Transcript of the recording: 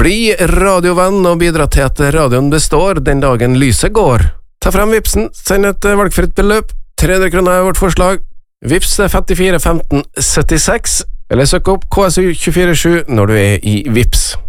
Bli radiovenn og bidra til at radioen består den dagen lyset går. Ta frem Vipsen, send et valgfritt beløp, 300 kroner er vårt forslag. Vips 54 15 76, eller søk opp KSU 24/7 når du er i Vips.